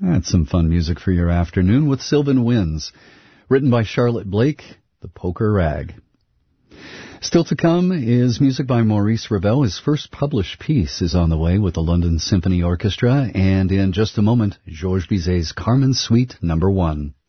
That's some fun music for your afternoon with Sylvan Winds. Written by Charlotte Blake, The Poker Rag. Still to come is music by Maurice Ravel. His first published piece is on the way with the London Symphony Orchestra. And in just a moment, Georges Bizet's Carmen Suite No. 1.